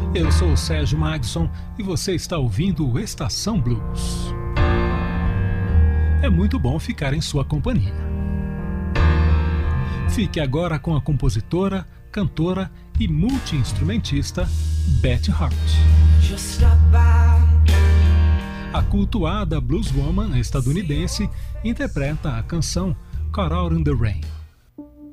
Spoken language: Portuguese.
Eu sou o Sérgio Magson e você está ouvindo o Estação Blues. É muito bom ficar em sua companhia. Fique agora com a compositora, cantora e multi-instrumentista Betty Hart. A cultuada blueswoman estadunidense interpreta a canção Caught Out in the Rain.